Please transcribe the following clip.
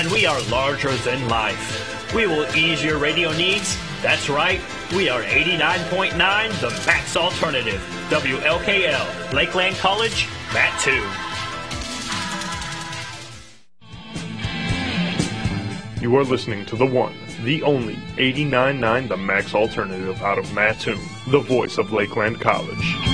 and we are larger than life. We will ease your radio needs. That's right, we are 89.9 The Max Alternative. WLKL, Lakeland College, Mattoon. You are listening to the one, the only 89.9 The Max Alternative out of Mattoon, the voice of Lakeland College.